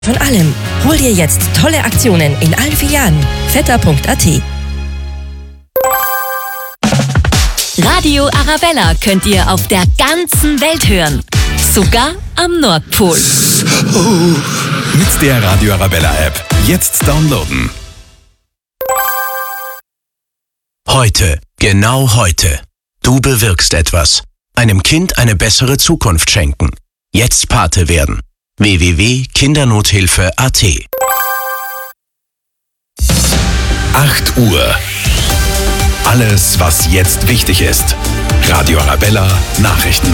Von allem. Hol dir jetzt tolle Aktionen in allen Filialen. vetter.at. Radio Arabella könnt ihr auf der ganzen Welt hören. Sogar am Nordpol. Mit der Radio Arabella App. Jetzt downloaden. Heute, genau heute. Du bewirkst etwas. Einem Kind eine bessere Zukunft schenken. Jetzt Pate werden. www.kindernothilfe.at 8 Uhr. Alles, was jetzt wichtig ist. Radio Arabella Nachrichten.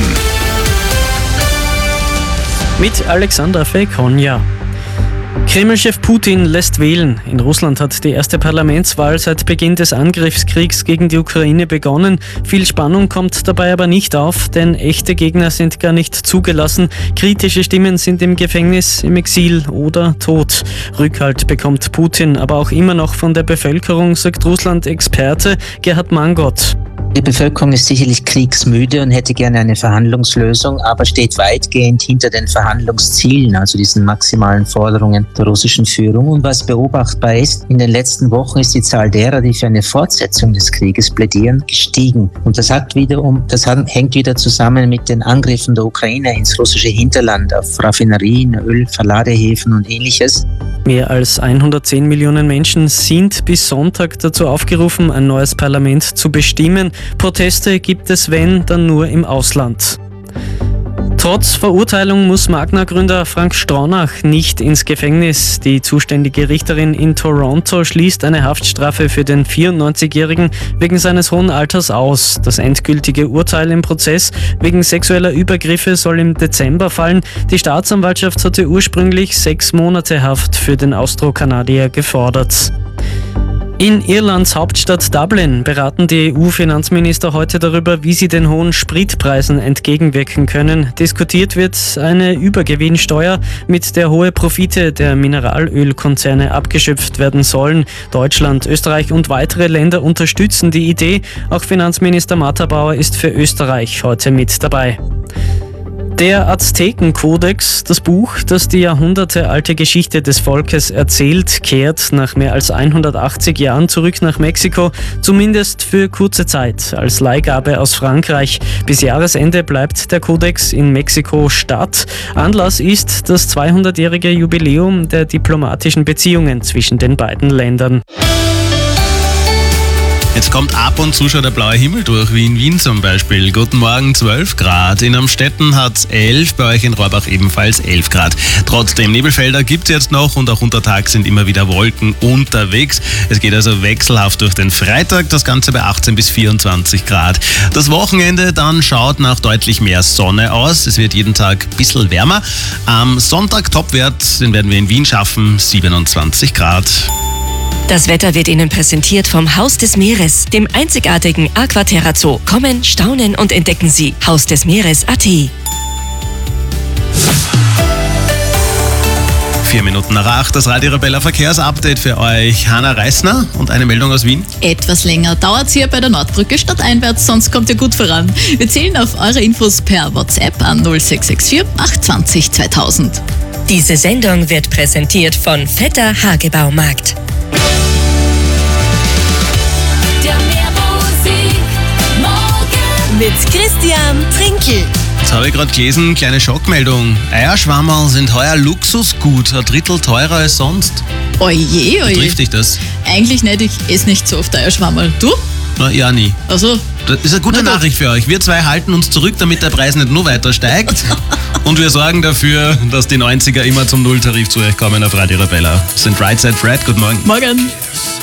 Mit Alexandra Fekonja. Kreml-Chef Putin lässt wählen. In Russland hat die erste Parlamentswahl seit Beginn des Angriffskriegs gegen die Ukraine begonnen. Viel Spannung kommt dabei aber nicht auf, denn echte Gegner sind gar nicht zugelassen. Kritische Stimmen sind im Gefängnis, im Exil oder tot. Rückhalt bekommt Putin aber auch immer noch von der Bevölkerung, sagt Russland-Experte Gerhard Mangot. Die Bevölkerung ist sicherlich kriegsmüde und hätte gerne eine Verhandlungslösung, aber steht weitgehend hinter den Verhandlungszielen, also diesen maximalen Forderungen der russischen Führung. Und was beobachtbar ist, in den letzten Wochen ist die Zahl derer, die für eine Fortsetzung des Krieges plädieren, gestiegen. Und das hängt wieder zusammen mit den Angriffen der Ukraine ins russische Hinterland auf Raffinerien, Ölverladehäfen und ähnliches. Mehr als 110 Millionen Menschen sind bis Sonntag dazu aufgerufen, ein neues Parlament zu bestimmen. Proteste gibt es, wenn, dann nur im Ausland. Trotz Verurteilung muss Magna-Gründer Frank Stronach nicht ins Gefängnis. Die zuständige Richterin in Toronto schließt eine Haftstrafe für den 94-Jährigen wegen seines hohen Alters aus. Das endgültige Urteil im Prozess wegen sexueller Übergriffe soll im Dezember fallen. Die Staatsanwaltschaft hatte ursprünglich 6 Monate Haft für den Austro-Kanadier gefordert. In Irlands Hauptstadt Dublin beraten die EU-Finanzminister heute darüber, wie sie den hohen Spritpreisen entgegenwirken können. Diskutiert wird eine Übergewinnsteuer, mit der hohe Profite der Mineralölkonzerne abgeschöpft werden sollen. Deutschland, Österreich und weitere Länder unterstützen die Idee. Auch Finanzminister Martha Bauer ist für Österreich heute mit dabei. Der Aztekenkodex, das Buch, das die jahrhundertealte Geschichte des Volkes erzählt, kehrt nach mehr als 180 Jahren zurück nach Mexiko, zumindest für kurze Zeit, als Leihgabe aus Frankreich. Bis Jahresende bleibt der Kodex in Mexiko-Stadt. Anlass ist das 200-jährige Jubiläum der diplomatischen Beziehungen zwischen den beiden Ländern. Jetzt kommt ab und zu schon der blaue Himmel durch, wie in Wien zum Beispiel. Guten Morgen, 12 Grad. In Amstetten hat es 11, bei euch in Rohrbach ebenfalls 11 Grad. Trotzdem, Nebelfelder gibt es jetzt noch und auch untertags sind immer wieder Wolken unterwegs. Es geht also wechselhaft durch den Freitag, das Ganze bei 18 bis 24 Grad. Das Wochenende dann schaut nach deutlich mehr Sonne aus. Es wird jeden Tag ein bisschen wärmer. Am Sonntag Topwert, den werden wir in Wien schaffen, 27 Grad. Das Wetter wird Ihnen präsentiert vom Haus des Meeres, dem einzigartigen Aquaterra Zoo. Kommen, staunen und entdecken Sie. Hausdesmeeres.at. 4 Minuten nach 8, das Radio Arabella Verkehrsupdate für euch. Hanna Reisner und eine Meldung aus Wien. Etwas länger dauert es hier bei der Nordbrücke stadteinwärts, sonst kommt ihr gut voran. Wir zählen auf eure Infos per WhatsApp an 0664 820 2000. Diese Sendung wird präsentiert von Vetter Hagebaumarkt. Mit Christian Trinkel. Jetzt habe ich gerade gelesen, kleine Schockmeldung. Eierschwammerl sind heuer Luxusgut, ein Drittel teurer als sonst. Oje, oje. Trifft dich das? Eigentlich nicht, ich esse nicht so oft Eierschwammerl. Du? Na, ja, nie. Also. Das ist eine gute Nachricht für euch. Wir zwei halten uns zurück, damit der Preis nicht nur weiter steigt. Und wir sorgen dafür, dass die 90er immer zum Nulltarif zu euch kommen auf Radio Arabella. Das sind Right Side Fred. Guten Morgen. Morgen.